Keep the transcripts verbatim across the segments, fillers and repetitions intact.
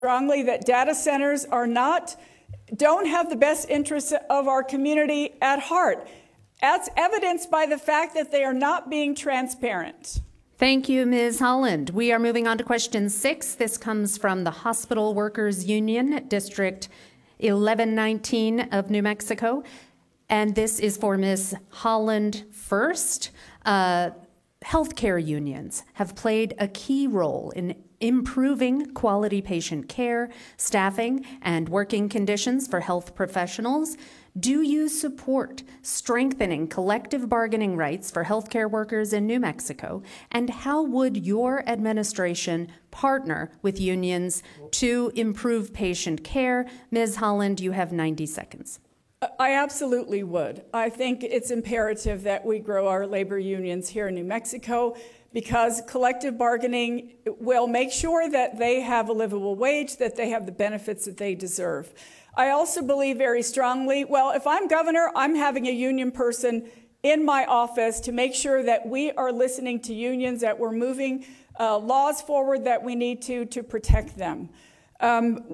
strongly that data centers are not, don't have the best interests of our community at heart. That's evidenced by the fact that they are not being transparent. Thank you, Miz Holland. We are moving on to question six. This comes from the Hospital Workers Union, District eleven nineteen of New Mexico. And this is for Miz Holland first. Uh, healthcare unions have played a key role in improving quality patient care, staffing, and working conditions for health professionals. Do you support strengthening collective bargaining rights for healthcare workers in New Mexico? And how would your administration partner with unions to improve patient care? Miz Holland, you have ninety seconds. I absolutely would. I think it's imperative that we grow our labor unions here in New Mexico, because collective bargaining will make sure that they have a livable wage, that they have the benefits that they deserve. I also believe very strongly, well, if I'm governor, I'm having a union person in my office to make sure that we are listening to unions, that we're moving uh, laws forward that we need to to protect them. Um,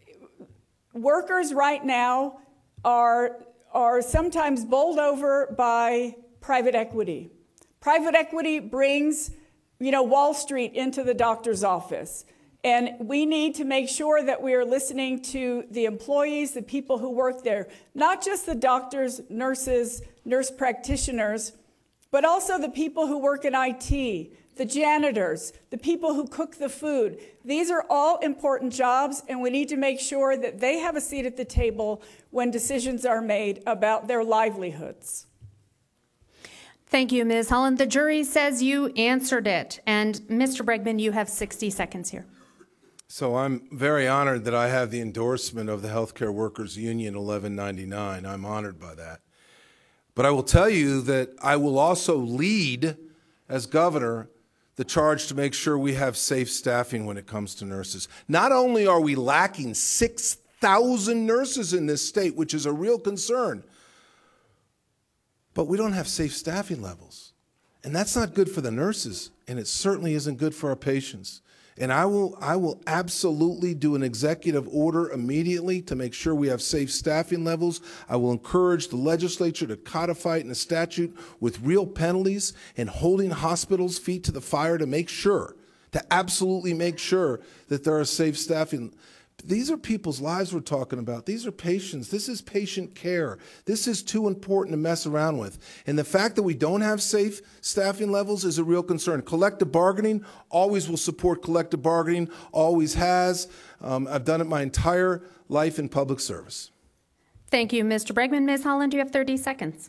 workers right now are, are sometimes bowled over by private equity. Private equity brings, you know, Wall Street into the doctor's office. And we need to make sure that we are listening to the employees, the people who work there, not just the doctors, nurses, nurse practitioners, but also the people who work in I T, the janitors, the people who cook the food. These are all important jobs, and we need to make sure that they have a seat at the table when decisions are made about their livelihoods. Thank you, Miz Holland. The jury says you answered it. And Mister Bregman, you have sixty seconds here. So I'm very honored that I have the endorsement of the Healthcare Workers Union eleven ninety-nine. I'm honored by that. But I will tell you that I will also lead, as governor, the charge to make sure we have safe staffing when it comes to nurses. Not only are we lacking six thousand nurses in this state, which is a real concern, but we don't have safe staffing levels. And that's not good for the nurses, and it certainly isn't good for our patients. And I will, I will absolutely do an executive order immediately to make sure we have safe staffing levels. I will encourage the legislature to codify it in a statute with real penalties and holding hospitals' feet to the fire to make sure, to absolutely make sure that there are safe staffing. These are people's lives we're talking about. These are patients. This is patient care. This is too important to mess around with. And the fact that we don't have safe staffing levels is a real concern. Collective bargaining, always will support collective bargaining, always has. Um, I've done it my entire life in public service. Thank you, Mister Bregman. Miz Holland, you have thirty seconds.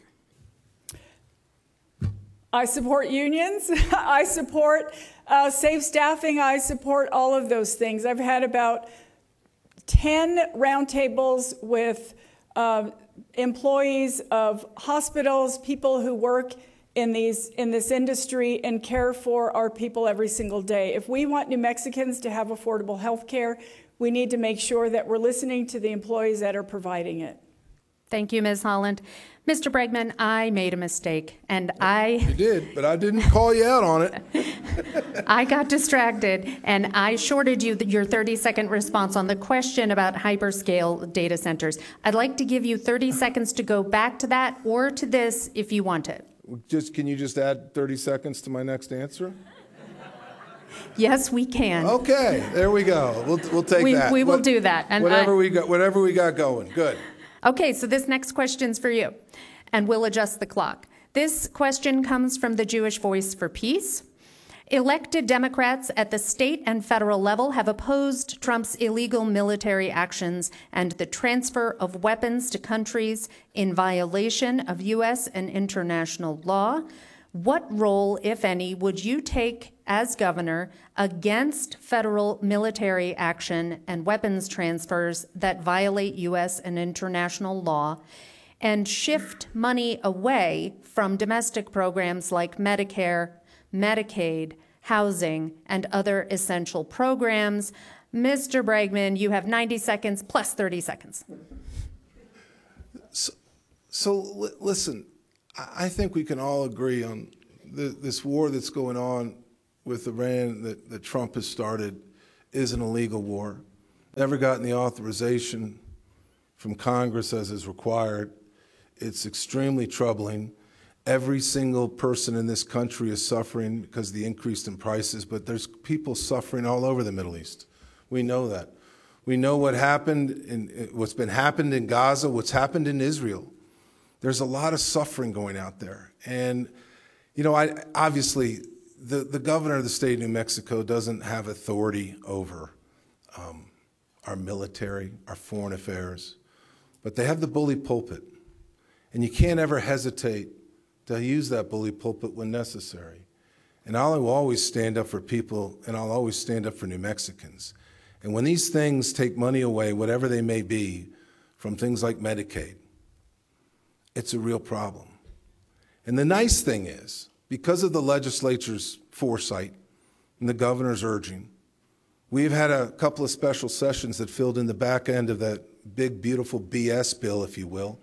I support unions. I support uh, safe staffing. I support all of those things. I've had about ten roundtables with uh, employees of hospitals, people who work in these in this industry and care for our people every single day. If we want New Mexicans to have affordable health care, we need to make sure that we're listening to the employees that are providing it. Thank you, Miz Holland. Mister Bregman, I made a mistake, and I... You did, but I didn't call you out on it. I got distracted, and I shorted you the, your thirty-second response on the question about hyperscale data centers. I'd like to give you thirty seconds to go back to that or to this if you want it. Just, can you just add thirty seconds to my next answer? Yes, we can. Okay, there we go. We'll, we'll take we, that. We will what, do that. And whatever, I, we got, whatever we got going. Good. Okay, so this next question's for you, and we'll adjust the clock. This question comes from the Jewish Voice for Peace. Elected Democrats at the state and federal level have opposed Trump's illegal military actions and the transfer of weapons to countries in violation of U S and international law. What role, if any, would you take as governor against federal military action and weapons transfers that violate U S and international law, and shift money away from domestic programs like Medicare, Medicaid, housing, and other essential programs? Mister Bregman, you have ninety seconds plus thirty seconds. So, so l- listen, I think we can all agree on the, this war that's going on with Iran that, that Trump has started is an illegal war. Never gotten the authorization from Congress as is required. It's extremely troubling. Every single person in this country is suffering because of the increase in prices, but there's people suffering all over the Middle East. We know that. We know what happened in what's been happened in Gaza, what's happened in Israel. There's a lot of suffering going out there. And, you know, I obviously the, the governor of the state of New Mexico doesn't have authority over um, our military, our foreign affairs, but they have the bully pulpit. And you can't ever hesitate to use that bully pulpit when necessary. And I will always stand up for people, and I'll always stand up for New Mexicans. And when these things take money away, whatever they may be, from things like Medicaid, it's a real problem. And the nice thing is, because of the legislature's foresight and the governor's urging, we've had a couple of special sessions that filled in the back end of that big, beautiful B S bill, if you will,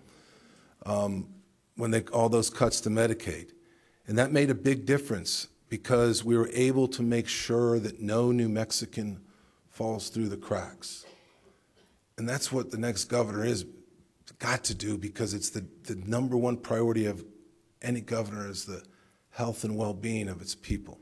um, when they, all those cuts to Medicaid. And that made a big difference because we were able to make sure that no New Mexican falls through the cracks. And that's what the next governor is got to do, because it's the, the number one priority of any governor is the health and well-being of its people.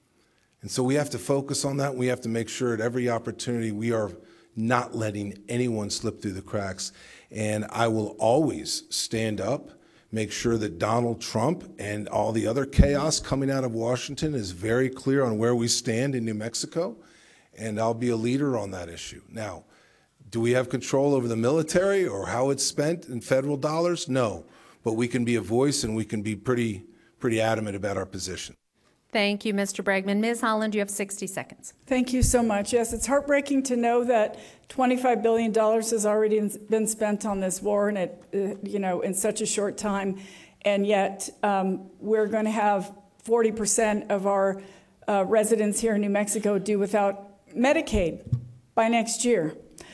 And so we have to focus on that. We have to make sure at every opportunity we are not letting anyone slip through the cracks. And I will always stand up, make sure that Donald Trump and all the other chaos coming out of Washington is very clear on where we stand in New Mexico, and I'll be a leader on that issue. Now, do we have control over the military or how it's spent in federal dollars? No, but we can be a voice and we can be pretty, pretty adamant about our position. Thank you, Mister Bregman. Miz Holland, you have sixty seconds. Thank you so much. Yes, it's heartbreaking to know that twenty-five billion dollars has already been spent on this war, and it, uh, you know, in such a short time, and yet um, we're going to have forty percent of our uh, residents here in New Mexico do without Medicaid by next year.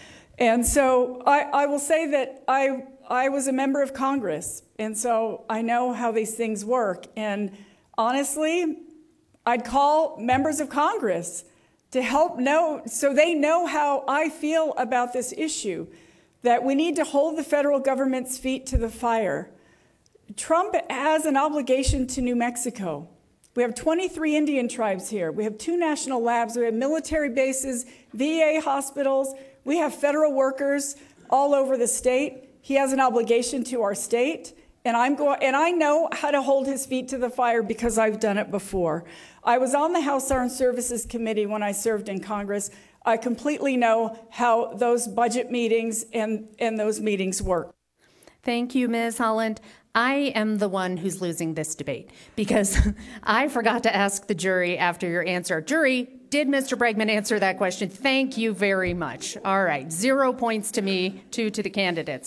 And so I, I will say that I I was a member of Congress, and so I know how these things work. And honestly, I'd call members of Congress to help know, so they know how I feel about this issue, that we need to hold the federal government's feet to the fire. Trump has an obligation to New Mexico. We have twenty-three Indian tribes here. We have two national labs. We have military bases, V A hospitals. We have federal workers all over the state. He has an obligation to our state. And I'm going, and I know how to hold his feet to the fire because I've done it before. I was on the House Armed Services Committee when I served in Congress. I completely know how those budget meetings and, and those meetings work. Thank you, Miz Holland. I am the one who's losing this debate because I forgot to ask the jury after your answer. Jury, did Mister Bregman answer that question? Thank you very much. All right, zero points to me, two to the candidates.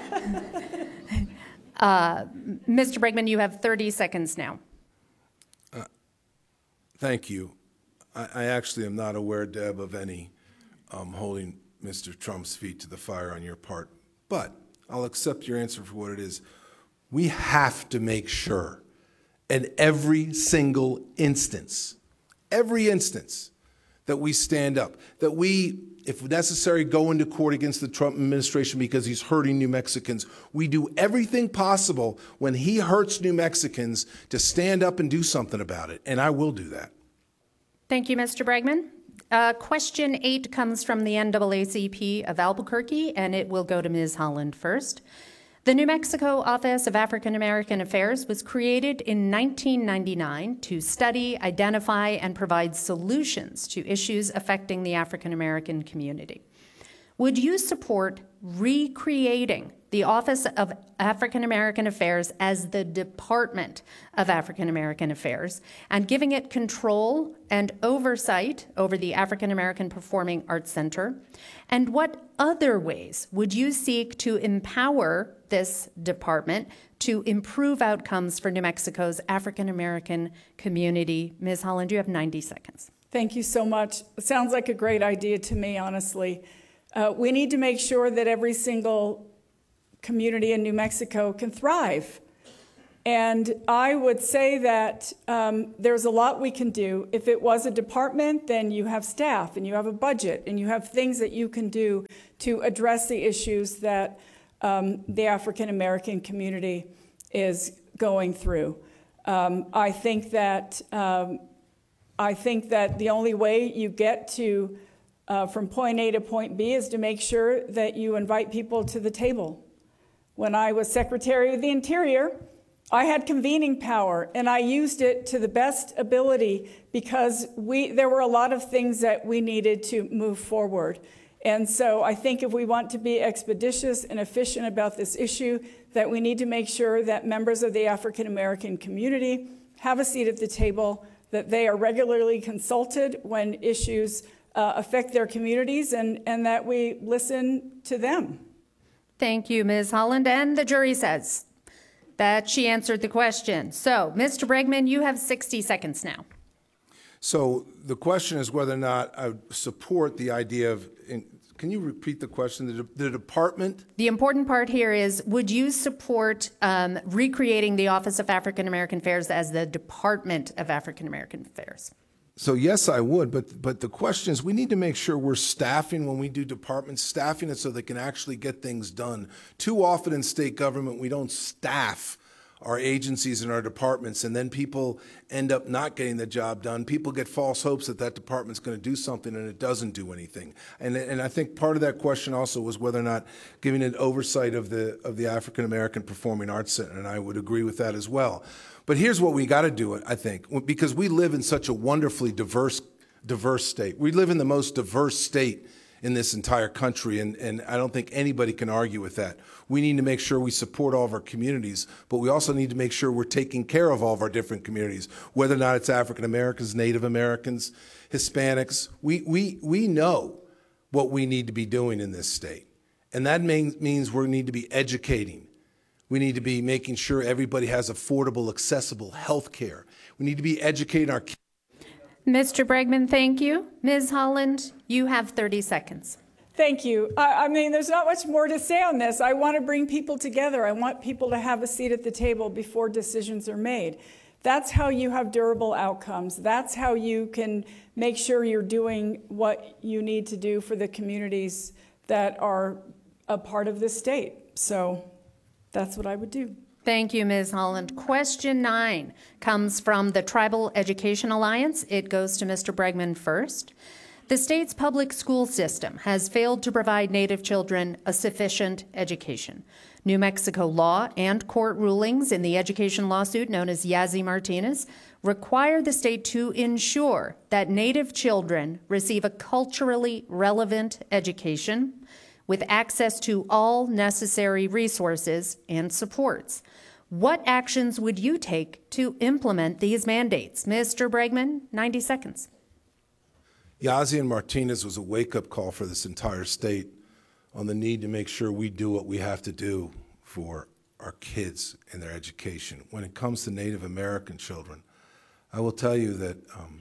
Uh, Mister Bregman, you have thirty seconds now. Uh, thank you. I, I actually am not aware, Deb, of any um, holding Mister Trump's feet to the fire on your part. But I'll accept your answer for what it is. We have to make sure in every single instance, every instance, that we stand up, that we, if necessary, go into court against the Trump administration because he's hurting New Mexicans. We do everything possible when he hurts New Mexicans to stand up and do something about it, and I will do that. Thank you, Mister Bregman. Uh, question eight comes from the N double A C P of Albuquerque, and it will go to Miz Holland first. The New Mexico Office of African American Affairs was created in nineteen ninety-nine to study, identify, and provide solutions to issues affecting the African American community. Would you support recreating the Office of African American Affairs as the Department of African American Affairs and giving it control and oversight over the African American Performing Arts Center? And what other ways would you seek to empower this department to improve outcomes for New Mexico's African American community? Miz Holland, you have ninety seconds. Thank you so much. It sounds like a great idea to me, honestly. Uh, we need to make sure that every single community in New Mexico can thrive. And I would say that um, there's a lot we can do. If it was a department, then you have staff and you have a budget and you have things that you can do to address the issues that um, the African American community is going through. Um, I think that um, I think that the only way you get to uh, from point A to point B is to make sure that you invite people to the table. When I was Secretary of the Interior, I had convening power, and I used it to the best ability because we there were a lot of things that we needed to move forward. And so I think if we want to be expeditious and efficient about this issue, that we need to make sure that members of the African American community have a seat at the table, that they are regularly consulted when issues uh, affect their communities, and, and that we listen to them. Thank you, Miz Holland. And the jury says that she answered the question. So, Mister Bregman, you have sixty seconds now. So the question is whether or not I support the idea of, can you repeat the question? The, the department? The important part here is, would you support um, recreating the Office of African American Affairs as the Department of African American Affairs? So yes, I would, but but the question is, we need to make sure we're staffing when we do departments, staffing it so they can actually get things done. Too often in state government, we don't staff our agencies and our departments, and then people end up not getting the job done. People get false hopes that that department's going to do something, and it doesn't do anything. And and I think part of that question also was whether or not giving it oversight of the of the African American Performing Arts Center, and I would agree with that as well. But here's what we got to do, I think, because we live in such a wonderfully diverse, diverse state. We live in the most diverse state in this entire country, and, and I don't think anybody can argue with that. We need to make sure we support all of our communities, but we also need to make sure we're taking care of all of our different communities, whether or not it's African Americans, Native Americans, Hispanics. We, we, we know what we need to be doing in this state, and that mean, means we need to be educating. We need to be making sure everybody has affordable, accessible health care. We need to be educating our kids. Mister Bregman, thank you. Miz Holland, you have thirty seconds. Thank you. I, I mean, there's not much more to say on this. I want to bring people together. I want people to have a seat at the table before decisions are made. That's how you have durable outcomes. That's how you can make sure you're doing what you need to do for the communities that are a part of this state. So that's what I would do. Thank you, Miz Holland. Question nine comes from the Tribal Education Alliance. It goes to Mister Bregman first. The state's public school system has failed to provide Native children a sufficient education. New Mexico law and court rulings in the education lawsuit known as Yazzie Martinez require the state to ensure that Native children receive a culturally relevant education with access to all necessary resources and supports. What actions would you take to implement these mandates? Mister Bregman, ninety seconds. Yazzie and Martinez was a wake-up call for this entire state on the need to make sure we do what we have to do for our kids and their education. When it comes to Native American children, I will tell you that um,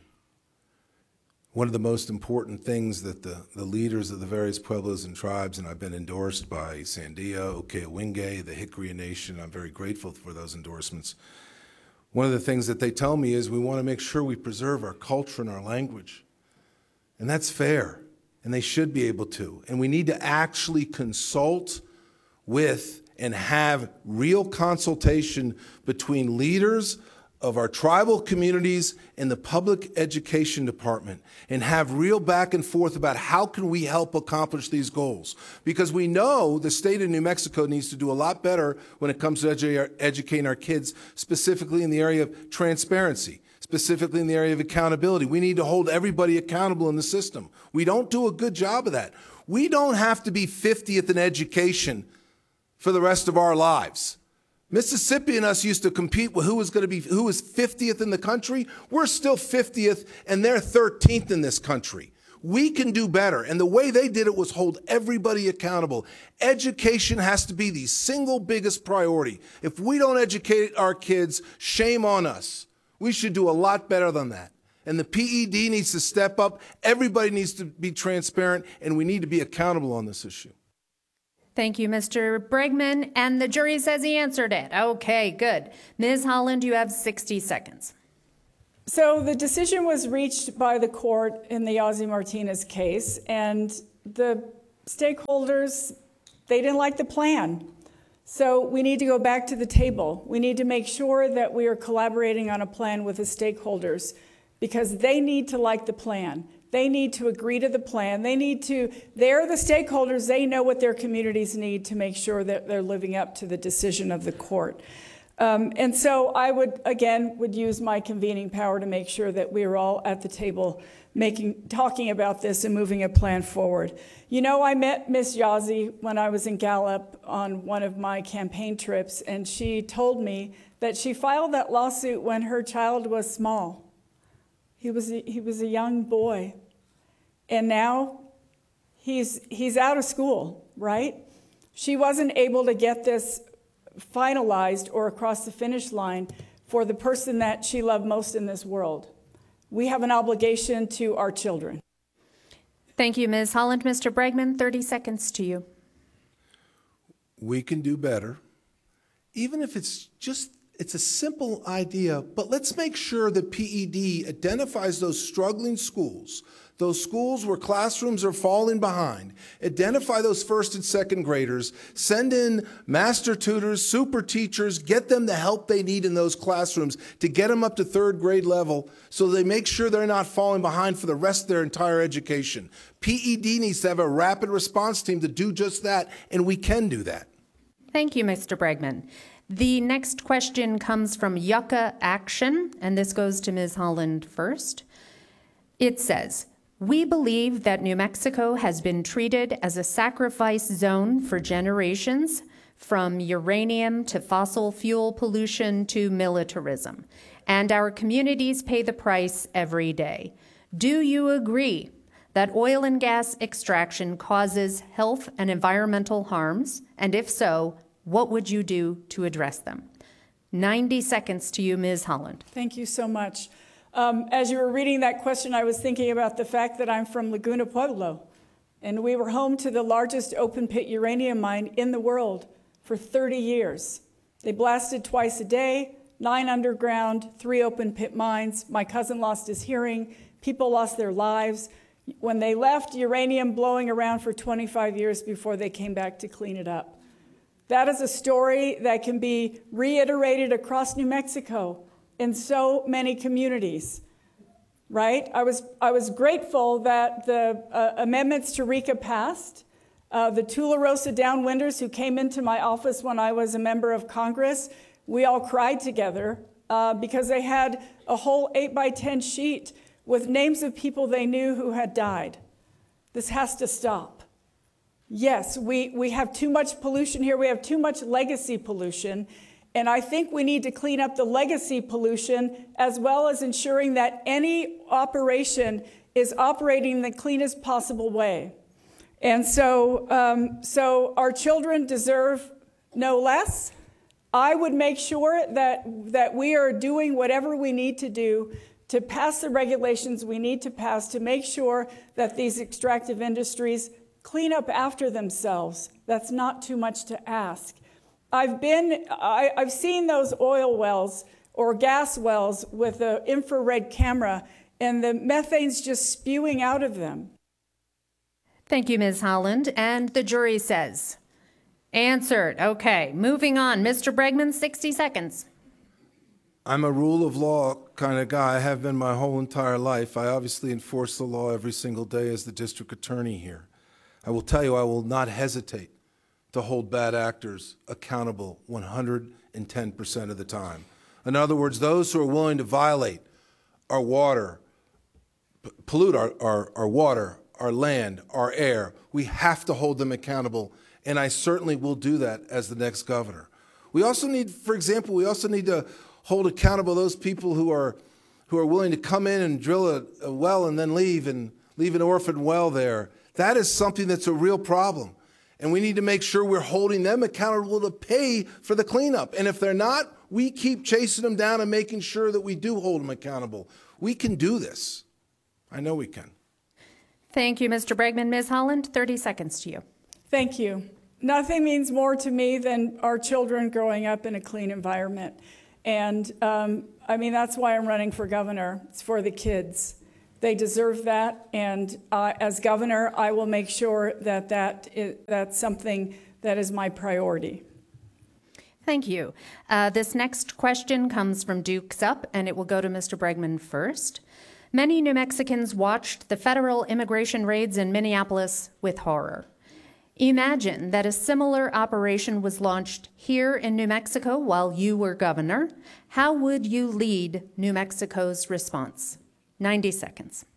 one of the most important things that the, the leaders of the various pueblos and tribes, and I've been endorsed by Sandia, Okewinge, the Hickory Nation, I'm very grateful for those endorsements. One of the things that they tell me is we want to make sure we preserve our culture and our language. And that's fair, and they should be able to. And we need to actually consult with and have real consultation between leaders of our tribal communities and the public education department, and have real back and forth about how can we help accomplish these goals. Because we know the state of New Mexico needs to do a lot better when it comes to edu- educating our kids, specifically in the area of transparency, specifically in the area of accountability. We need to hold everybody accountable in the system. We don't do a good job of that. We don't have to be fiftieth in education for the rest of our lives. Mississippi and us used to compete with who was going to be who was fiftieth in the country. We're still fiftieth, and they're thirteenth in this country. We can do better, and the way they did it was hold everybody accountable. Education has to be the single biggest priority. If we don't educate our kids, shame on us. We should do a lot better than that. And the P E D needs to step up. Everybody needs to be transparent, and we need to be accountable on this issue. Thank you, Mister Bregman. And the jury says he answered it. Okay, good. Miz Holland, you have sixty seconds. So the decision was reached by the court in the Ozzie Martinez case, and the stakeholders, they didn't like the plan. So we need to go back to the table. We need to make sure that we are collaborating on a plan with the stakeholders, because they need to like the plan. They need to agree to the plan. They need to, they're the stakeholders. They know what their communities need to make sure that they're living up to the decision of the court. Um, and so I would, again, would use my convening power to make sure that we are all at the table making, talking about this and moving a plan forward. You know, I met Miss Yazzie when I was in Gallup on one of my campaign trips, and she told me that she filed that lawsuit when her child was small. He was a, he was a young boy, and now he's he's out of school, right? She wasn't able to get this finalized or across the finish line for the person that she loved most in this world. We have an obligation to our children. Thank you, Miz Holland. Mister Bregman, thirty seconds to you. We can do better, even if it's just, it's a simple idea, but let's make sure that P E D identifies those struggling schools, those schools where classrooms are falling behind. Identify those first and second graders, send in master tutors, super teachers, get them the help they need in those classrooms to get them up to third grade level so they make sure they're not falling behind for the rest of their entire education. P E D needs to have a rapid response team to do just that, and we can do that. Thank you, Mister Bregman. The next question comes from Yucca Action, and this goes to Miz Holland first. It says, we believe that New Mexico has been treated as a sacrifice zone for generations, from uranium to fossil fuel pollution to militarism, and our communities pay the price every day. Do you agree that oil and gas extraction causes health and environmental harms? And if so, what would you do to address them? ninety seconds to you, Miz Holland. Thank you so much. Um, as you were reading that question, I was thinking about the fact that I'm from Laguna Pueblo, and we were home to the largest open pit uranium mine in the world for thirty years. They blasted twice a day, nine underground, three open pit mines. My cousin lost his hearing. People lost their lives. When they left, uranium blowing around for twenty-five years before they came back to clean it up. That is a story that can be reiterated across New Mexico in so many communities, right? I was, I was grateful that the uh, amendments to RECA passed. Uh, the Tularosa downwinders who came into my office when I was a member of Congress, we all cried together uh, because they had a whole eight by ten sheet with names of people they knew who had died. This has to stop. Yes, we, we have too much pollution here. We have too much legacy pollution. And I think we need to clean up the legacy pollution as well as ensuring that any operation is operating in the cleanest possible way. And so, um, so our children deserve no less. I would make sure that, that we are doing whatever we need to do to pass the regulations we need to pass to make sure that these extractive industries clean up after themselves. That's not too much to ask. I've been, I, I've seen those oil wells or gas wells with an infrared camera, and the methane's just spewing out of them. Thank you, Miz Holland. And the jury says, answered. Okay, moving on. Mister Bregman, sixty seconds. I'm a rule of law kind of guy. I have been my whole entire life. I obviously enforce the law every single day as the district attorney here. I will tell you, I will not hesitate to hold bad actors accountable one hundred ten percent of the time. In other words, those who are willing to violate our water, p- pollute our, our, our water, our land, our air, we have to hold them accountable, and I certainly will do that as the next governor. We also need, for example, we also need to hold accountable those people who are who are willing to come in and drill a, a well and then leave and leave an orphan well there. That is something that's a real problem. And we need to make sure we're holding them accountable to pay for the cleanup. And if they're not, we keep chasing them down and making sure that we do hold them accountable. We can do this. I know we can. Thank you, Mister Bregman. Miz Holland, thirty seconds to you. Thank you. Nothing means more to me than our children growing up in a clean environment. And um, I mean, that's why I'm running for governor. It's for the kids. They deserve that. And uh, as governor, I will make sure that, that is, that's something that is my priority. Thank you. Uh, this next question comes from Dukes Up, and it will go to Mister Bregman first. Many New Mexicans watched the federal immigration raids in Minneapolis with horror. Imagine that a similar operation was launched here in New Mexico while you were governor. How would you lead New Mexico's response? ninety seconds.